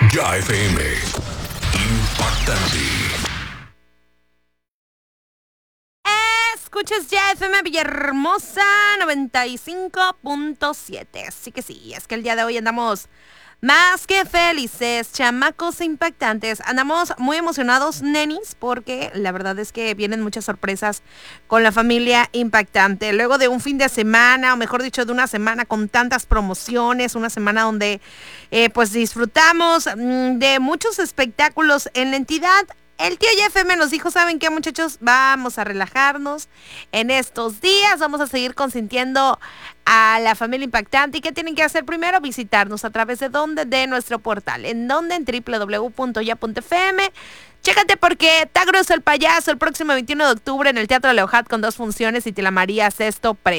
Ya FM. Impactante. Escuchas Ya FM Villahermosa 95.7. Así que sí, es que el día de hoy andamos más que felices, chamacos impactantes. Andamos muy emocionados, nenis, porque la verdad es que vienen muchas sorpresas con la familia impactante. Luego de un fin de semana, o mejor dicho, de una semana con tantas promociones, una semana donde pues disfrutamos de muchos espectáculos en la entidad. El tío YFM nos dijo, ¿saben qué, muchachos? Vamos a relajarnos en estos días, vamos a seguir consintiendo a la familia impactante. ¿Y qué tienen que hacer primero? Visitarnos a través de donde, de nuestro portal, en donde, en www.ya.fm. Chécate porque está grueso el payaso el próximo 21 de octubre en el Teatro Leojat con 2 funciones y Tila María Sesto